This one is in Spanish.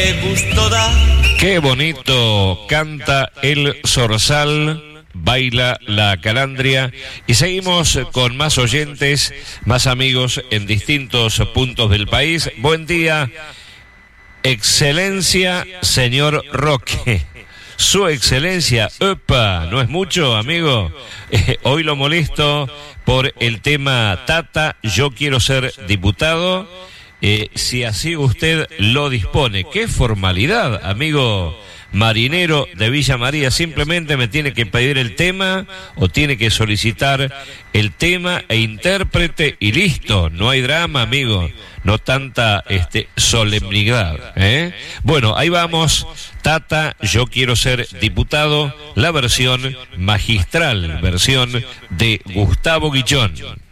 Qué bonito canta el zorzal, baila la calandria, y seguimos con más oyentes, más amigos en distintos puntos del país. Buen día, excelencia, señor Roque. Su excelencia, ¡epa! ¿No es mucho, amigo? Hoy lo molesto por el tema Tata, yo quiero ser diputado, si así usted lo dispone. ¡Qué formalidad, amigo marinero de Villa María! Simplemente me tiene que pedir el tema o tiene que solicitar el tema e intérprete y listo. No hay drama, amigo. No tanta solemnidad, ¿eh? Bueno, ahí vamos. Tata, yo quiero ser diputado, la versión magistral, versión de Gustavo Guillón.